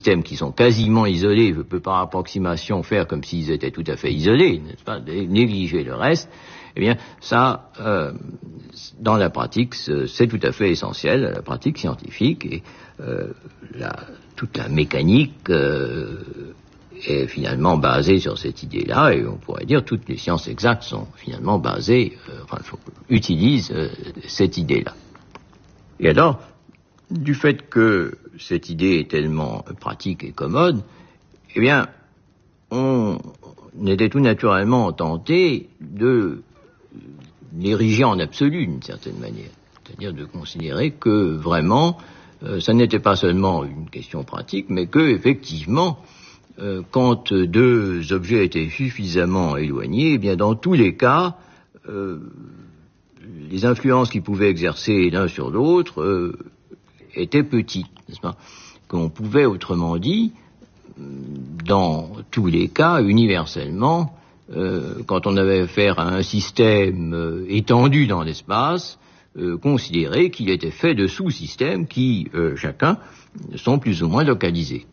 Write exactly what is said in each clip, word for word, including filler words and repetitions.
systèmes qui sont quasiment isolés, je peux par approximation faire comme s'ils étaient tout à fait isolés, n'est-ce pas, négliger le reste, eh bien, ça, euh, dans la pratique, c'est tout à fait essentiel, la pratique scientifique, et euh, la, toute la mécanique euh, est finalement basée sur cette idée-là, et on pourrait dire toutes les sciences exactes sont finalement basées, euh, enfin, utilisent euh, cette idée-là. Et alors, du fait que cette idée est tellement pratique et commode, eh bien, on était tout naturellement tenté de l'ériger en absolu d'une certaine manière. C'est-à-dire de considérer que vraiment, euh, ça n'était pas seulement une question pratique, mais que, effectivement, euh, quand deux objets étaient suffisamment éloignés, eh bien, dans tous les cas, euh, les influences qu'ils pouvaient exercer l'un sur l'autre euh, étaient petites, n'est-ce pas? Qu'on pouvait, autrement dit, dans tous les cas, universellement, euh, quand on avait affaire à un système euh, étendu dans l'espace, euh, considérer qu'il était fait de sous-systèmes qui, euh, chacun, sont plus ou moins localisés.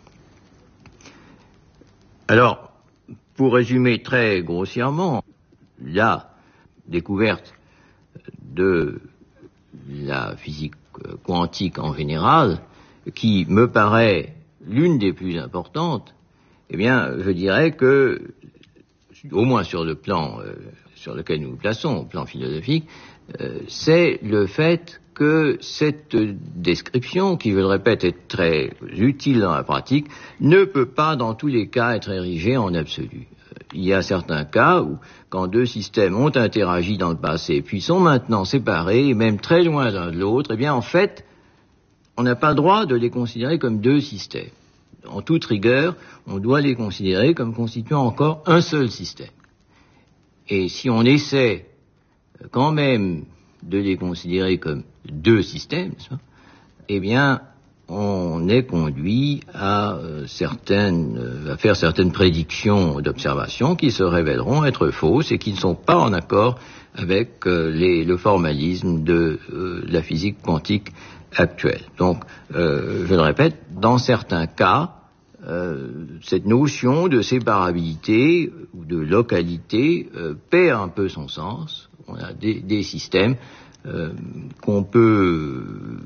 Alors, pour résumer très grossièrement, la découverte de la physique quantique en général, qui me paraît l'une des plus importantes, eh bien, je dirais que, au moins sur le plan euh, sur lequel nous nous plaçons, au plan philosophique, euh, c'est le fait que cette description, qui, je le répète, est très utile dans la pratique, ne peut pas, dans tous les cas, être érigée en absolu. Il y a certains cas où, quand deux systèmes ont interagi dans le passé, puis sont maintenant séparés, et même très loin l'un de l'autre, eh bien, en fait, on n'a pas le droit de les considérer comme deux systèmes. En toute rigueur, on doit les considérer comme constituant encore un seul système. Et si on essaie quand même de les considérer comme deux systèmes, eh bien, on est conduit à, euh, certaines, euh, à faire certaines prédictions d'observation qui se révéleront être fausses et qui ne sont pas en accord avec euh, les, le formalisme de euh, la physique quantique actuelle. Donc, euh, je le répète, dans certains cas, euh, cette notion de séparabilité ou de localité euh, perd un peu son sens. On a des, des systèmes euh, qu'on peut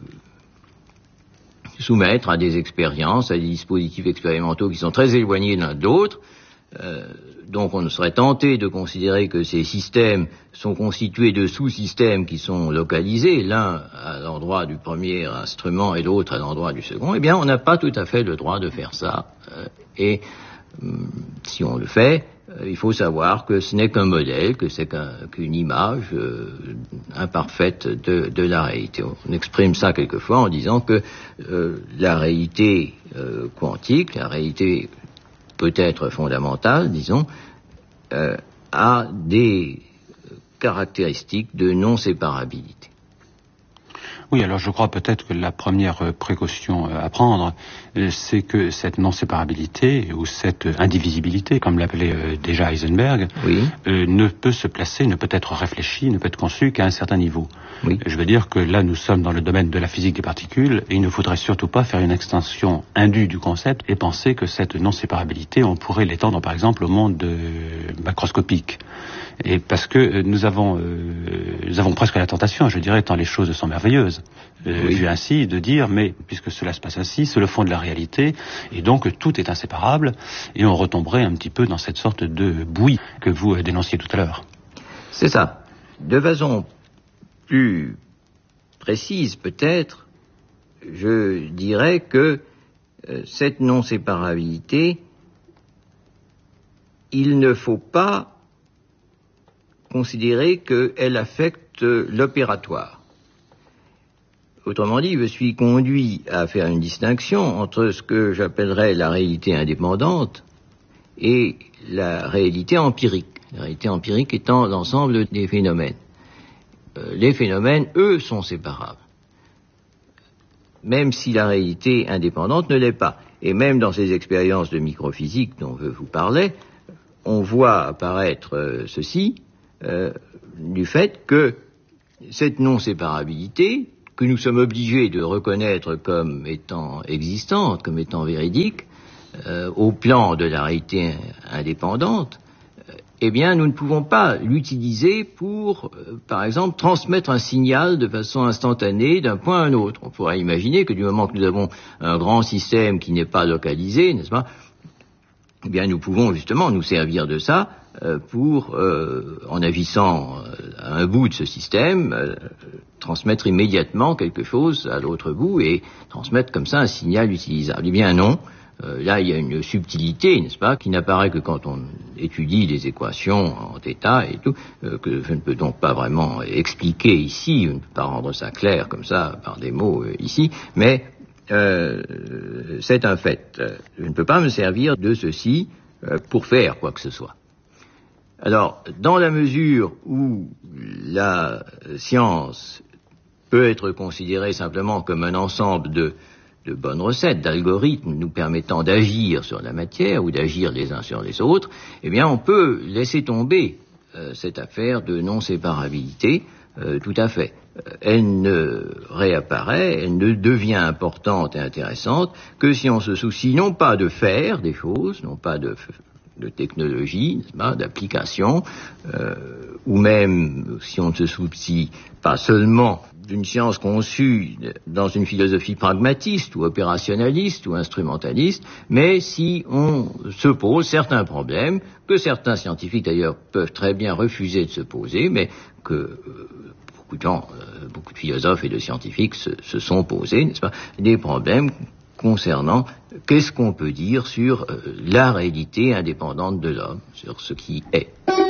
soumettre à des expériences, à des dispositifs expérimentaux qui sont très éloignés l'un de l'autre. Euh, donc on serait tenté de considérer que ces systèmes sont constitués de sous-systèmes qui sont localisés, l'un à l'endroit du premier instrument et l'autre à l'endroit du second. Eh bien, on n'a pas tout à fait le droit de faire ça. Euh, et euh, si on le fait, euh, il faut savoir que ce n'est qu'un modèle, que c'est qu'un, qu'une image euh, imparfaite de, de la réalité. On exprime ça quelquefois en disant que euh, la réalité euh, quantique, la réalité peut-être fondamentale, disons, euh, a des caractéristiques de non-séparabilité. Oui, alors je crois peut-être que la première précaution à prendre, c'est que cette non-séparabilité ou cette indivisibilité, comme l'appelait déjà Heisenberg, oui. euh, ne peut se placer, ne peut être réfléchie, ne peut être conçue qu'à un certain niveau. Oui. Je veux dire que là, nous sommes dans le domaine de la physique des particules et il ne faudrait surtout pas faire une extension indue du concept et penser que cette non-séparabilité, on pourrait l'étendre par exemple au monde euh, macroscopique. Et parce que nous avons, euh, nous avons presque la tentation, je dirais, tant les choses sont merveilleuses, euh, oui. vu ainsi, de dire, mais puisque cela se passe ainsi, c'est le fond de la réalité, et donc tout est inséparable, et on retomberait un petit peu dans cette sorte de bouillie que vous dénonciez tout à l'heure. C'est ça. De façon plus précise peut-être, je dirais que euh, cette non-séparabilité, il ne faut pas considérer qu'elle affecte l'opératoire. Autrement dit, je suis conduit à faire une distinction entre ce que j'appellerais la réalité indépendante et la réalité empirique. La réalité empirique étant l'ensemble des phénomènes. Euh, les phénomènes, eux, sont séparables. Même si la réalité indépendante ne l'est pas. Et même dans ces expériences de microphysique dont je vous parlais, on voit apparaître euh, ceci, Euh, du fait que cette non-séparabilité, que nous sommes obligés de reconnaître comme étant existante, comme étant véridique, euh, au plan de la réalité indépendante, euh, eh bien, nous ne pouvons pas l'utiliser pour, euh, par exemple, transmettre un signal de façon instantanée d'un point à un autre. On pourrait imaginer que du moment que nous avons un grand système qui n'est pas localisé, n'est-ce pas, eh bien, nous pouvons justement nous servir de ça euh, pour, euh, en agissant à un bout de ce système, euh, transmettre immédiatement quelque chose à l'autre bout et transmettre comme ça un signal utilisable. Eh bien non, euh, là il y a une subtilité, n'est-ce pas, qui n'apparaît que quand on étudie les équations en θ et tout, euh, que je ne peux donc pas vraiment expliquer ici, je ne peux pas rendre ça clair comme ça par des mots euh, ici, mais Euh, c'est un fait. Je ne peux pas me servir de ceci euh, pour faire quoi que ce soit. Alors, dans la mesure où la science peut être considérée simplement comme un ensemble de, de bonnes recettes, d'algorithmes nous permettant d'agir sur la matière ou d'agir les uns sur les autres, eh bien, on peut laisser tomber euh, cette affaire de non-séparabilité euh, tout à fait. Elle ne réapparaît, elle ne devient importante et intéressante que si on se soucie non pas de faire des choses, non pas de, de technologie, d'application, euh, ou même si on ne se soucie pas seulement d'une science conçue dans une philosophie pragmatiste ou opérationnaliste ou instrumentaliste, mais si on se pose certains problèmes que certains scientifiques d'ailleurs peuvent très bien refuser de se poser, mais que euh, beaucoup de gens, euh, beaucoup de philosophes et de scientifiques se, se sont posés, n'est-ce pas, des problèmes concernant qu'est-ce qu'on peut dire sur euh, la réalité indépendante de l'homme, sur ce qui est.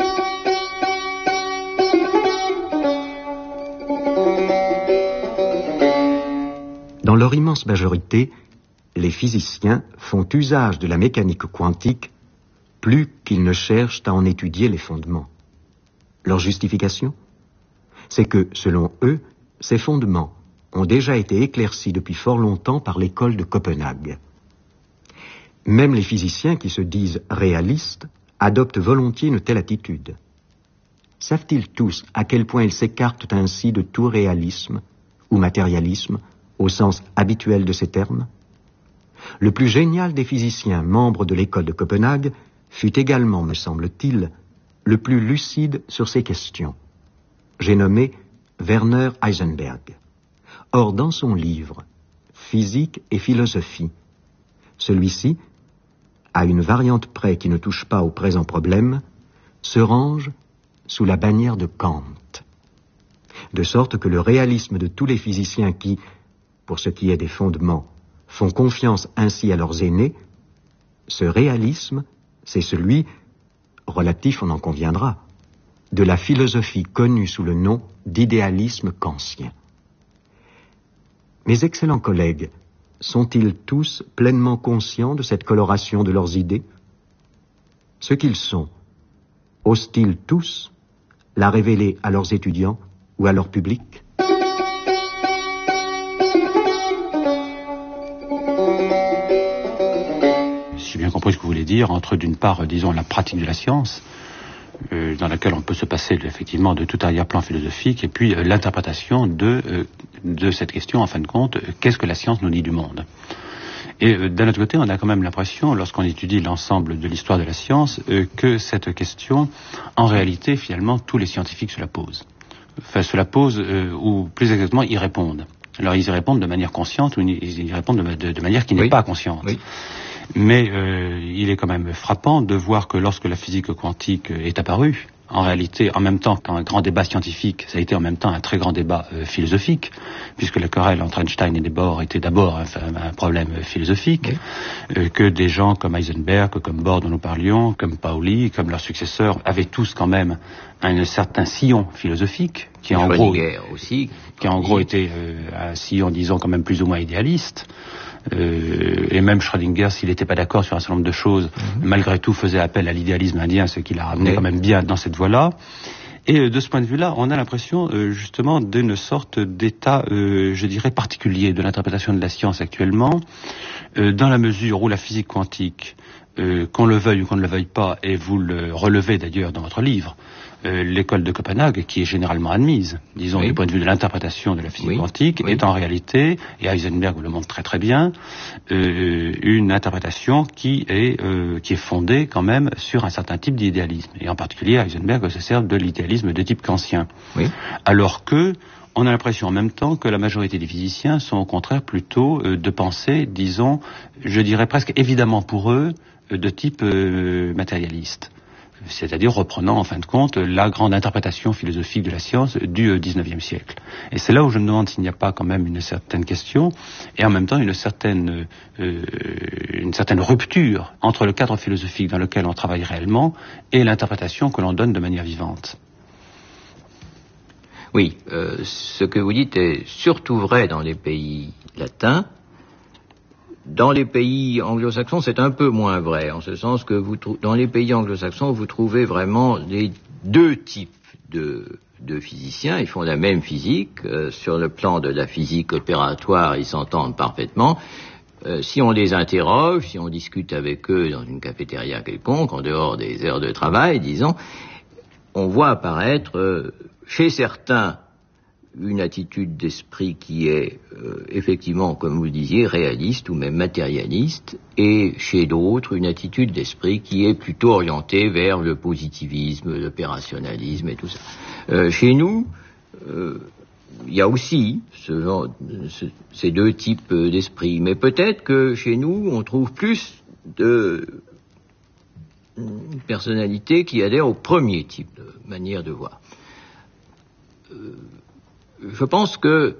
Dans leur immense majorité, les physiciens font usage de la mécanique quantique plus qu'ils ne cherchent à en étudier les fondements. Leur justification ? C'est que, selon eux, ces fondements ont déjà été éclaircis depuis fort longtemps par l'école de Copenhague. Même les physiciens qui se disent réalistes adoptent volontiers une telle attitude. Savent-ils tous à quel point ils s'écartent ainsi de tout réalisme ou matérialisme au sens habituel de ces termes ? Le plus génial des physiciens membres de l'école de Copenhague fut également, me semble-t-il, le plus lucide sur ces questions. J'ai nommé Werner Heisenberg. Or, dans son livre « Physique et philosophie », celui-ci, à une variante près qui ne touche pas au présent problème, se range sous la bannière de Kant. De sorte que le réalisme de tous les physiciens qui, pour ce qui est des fondements, font confiance ainsi à leurs aînés, ce réalisme, c'est celui, relatif on en conviendra, de la philosophie connue sous le nom d'idéalisme kantien. Mes excellents collègues, sont-ils tous pleinement conscients de cette coloration de leurs idées ? Ce qu'ils sont, osent-ils tous la révéler à leurs étudiants ou à leur public ? J'ai bien compris ce que vous voulez dire, entre d'une part, disons, la pratique de la science, Euh, dans laquelle on peut se passer effectivement de tout arrière-plan philosophique, et puis euh, l'interprétation de, euh, de cette question, en fin de compte, euh, qu'est-ce que la science nous dit du monde ? Et euh, d'un autre côté, on a quand même l'impression, lorsqu'on étudie l'ensemble de l'histoire de la science, euh, que cette question, en réalité, finalement, tous les scientifiques se la posent. Enfin, se la posent, euh, ou plus exactement, y répondent. Alors, ils y répondent de manière consciente, ou ils y répondent de, de, de manière qui n'est oui. pas consciente. Oui. Mais euh, il est quand même frappant de voir que lorsque la physique quantique est apparue, en réalité, en même temps qu'un grand débat scientifique, ça a été en même temps un très grand débat euh, philosophique, puisque la querelle entre Einstein et Bohr était d'abord un, un problème philosophique, oui. euh, que des gens comme Heisenberg, comme Bohr dont nous parlions, comme Pauli, comme leurs successeurs, avaient tous quand même un certain sillon philosophique, qui en gros, aussi, qui en gros était euh, un sillon, disons, quand même plus ou moins idéaliste. Euh, et même Schrödinger, s'il n'était pas d'accord sur un certain nombre de choses, mm-hmm. malgré tout faisait appel à l'idéalisme indien, ce qui l'a ramené oui. quand même bien dans cette voie-là. Et euh, de ce point de vue-là, on a l'impression euh, justement d'une sorte d'état, euh, je dirais, particulier de l'interprétation de la science actuellement, euh, dans la mesure où la physique quantique euh, qu'on le veuille ou qu'on ne le veuille pas, et vous le relevez d'ailleurs dans votre livre, euh, l'école de Copenhague, qui est généralement admise, disons, oui. du point de vue de l'interprétation de la physique oui. quantique, oui. est en réalité, et Heisenberg le montre très très bien, euh, une interprétation qui est, euh, qui est fondée quand même sur un certain type d'idéalisme. Et en particulier, Heisenberg se sert de l'idéalisme de type kantien. Oui. Alors que, on a l'impression en même temps que la majorité des physiciens sont au contraire plutôt euh, de pensée, disons, je dirais presque évidemment pour eux, euh, de type euh, matérialiste. C'est-à-dire reprenant en fin de compte la grande interprétation philosophique de la science du dix-neuvième siècle. Et c'est là où je me demande s'il n'y a pas quand même une certaine question et en même temps une certaine, euh, une certaine rupture entre le cadre philosophique dans lequel on travaille réellement et l'interprétation que l'on donne de manière vivante. Oui, euh, ce que vous dites est surtout vrai dans les pays latins. Dans les pays anglo-saxons, c'est un peu moins vrai, en ce sens que vous trou- dans les pays anglo-saxons, vous trouvez vraiment les deux types de, de physiciens. Ils font la même physique. Euh, sur le plan de la physique opératoire, ils s'entendent parfaitement. Euh, si on les interroge, si on discute avec eux dans une cafétéria quelconque, en dehors des heures de travail, disons, on voit apparaître euh, chez certains une attitude d'esprit qui est euh, effectivement, comme vous le disiez, réaliste ou même matérialiste, et chez d'autres une attitude d'esprit qui est plutôt orientée vers le positivisme, l'opérationnalisme et tout ça. Euh, chez nous, euh, il y a aussi ce genre, ce, ces deux types d'esprit, mais peut-être que chez nous on trouve plus de personnalités qui adhèrent au premier type de manière de voir. Euh, Je pense que,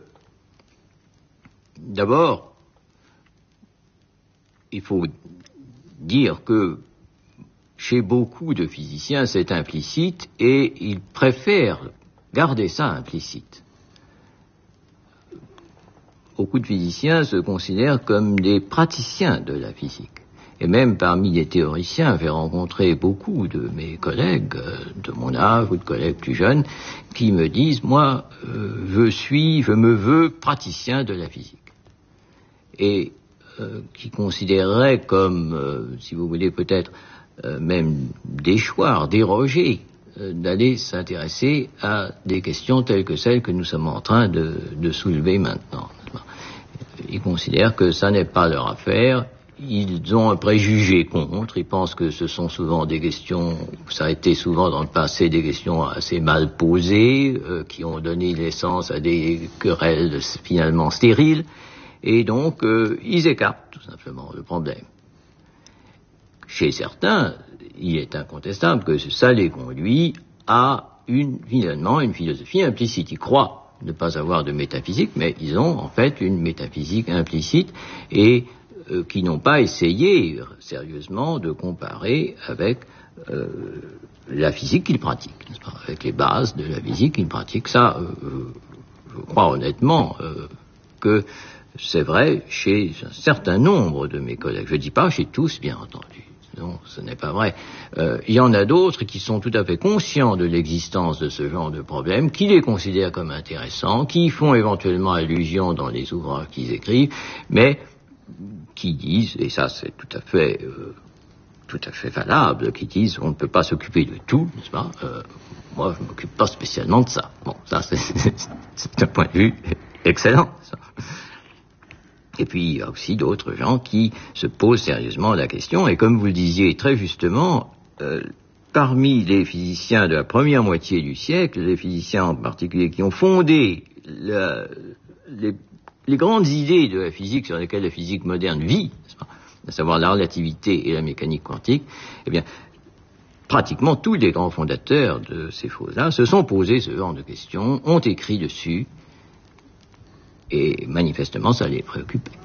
d'abord, il faut dire que chez beaucoup de physiciens, c'est implicite et ils préfèrent garder ça implicite. Beaucoup de physiciens se considèrent comme des praticiens de la physique. Et même parmi les théoriciens, j'ai rencontré beaucoup de mes collègues de mon âge ou de collègues plus jeunes qui me disent, moi, euh, je suis, je me veux praticien de la physique. Et euh, qui considéreraient comme, euh, si vous voulez peut-être euh, même déchoir, déroger, euh, d'aller s'intéresser à des questions telles que celles que nous sommes en train de, de soulever maintenant. Ils considèrent que ça n'est pas leur affaire. Ils ont un préjugé contre, ils pensent que ce sont souvent des questions, ça a été souvent dans le passé des questions assez mal posées, euh, qui ont donné naissance à des querelles finalement stériles, et donc euh, ils écartent tout simplement le problème. Chez certains, il est incontestable que ça les conduit à une, finalement, une philosophie implicite. Ils croient ne pas avoir de métaphysique, mais ils ont en fait une métaphysique implicite, et Euh, qui n'ont pas essayé sérieusement de comparer avec euh, la physique qu'ils pratiquent, n'est-ce pas, avec les bases de la physique qu'ils pratiquent. Ça, euh, je crois honnêtement euh, que c'est vrai chez un certain nombre de mes collègues. Je ne dis pas chez tous, bien entendu. Non, ce n'est pas vrai. Euh, il y en a d'autres qui sont tout à fait conscients de l'existence de ce genre de problème, qui les considèrent comme intéressants, qui y font éventuellement allusion dans les ouvrages qu'ils écrivent, mais qui disent, et ça c'est tout à fait euh, tout à fait valable, qui disent on ne peut pas s'occuper de tout, n'est-ce pas, euh, moi je ne m'occupe pas spécialement de ça. Bon, ça c'est, c'est, c'est un point de vue excellent, ça. Et puis il y a aussi d'autres gens qui se posent sérieusement la question, et comme vous le disiez très justement, euh, parmi les physiciens de la première moitié du siècle, les physiciens en particulier qui ont fondé la, les Les grandes idées de la physique sur lesquelles la physique moderne vit, à savoir la relativité et la mécanique quantique, eh bien, pratiquement tous les grands fondateurs de ces choses-là se sont posés ce genre de questions, ont écrit dessus, et manifestement ça les préoccupait.